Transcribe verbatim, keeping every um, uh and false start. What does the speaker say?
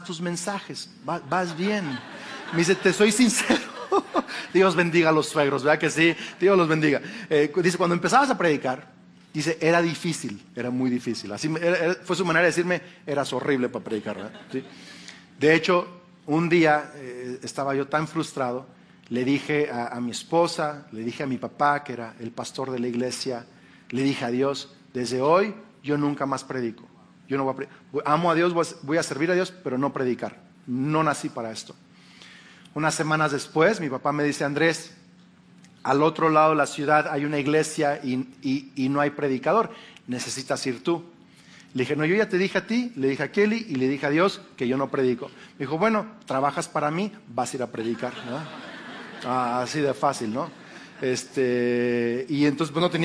tus mensajes, Va, vas bien. Me dice, te soy sincero. Dios bendiga a los suegros, ¿verdad que sí? Dios los bendiga. Eh, dice, cuando empezabas a predicar, dice, era difícil, era muy difícil. Así era, era, fue su manera de decirme, eras horrible para predicar, ¿verdad? ¿Sí? De hecho, un día eh, estaba yo tan frustrado, le dije a, a mi esposa, le dije a mi papá, que era el pastor de la iglesia, le dije a Dios, desde hoy yo nunca más predico. Yo no voy a predicar. Amo a Dios, voy a servir a Dios, pero no predicar. No nací para esto. Unas semanas después, mi papá me dice, Andrés, al otro lado de la ciudad hay una iglesia y, y, y no hay predicador, necesitas ir tú. Le dije, no, yo ya te dije a ti, le dije a Kelly y le dije a Dios que yo no predico. Me dijo, bueno, trabajas para mí, vas a ir a predicar, ¿no? Ah, así de fácil, ¿no? Este, y entonces pues no tenía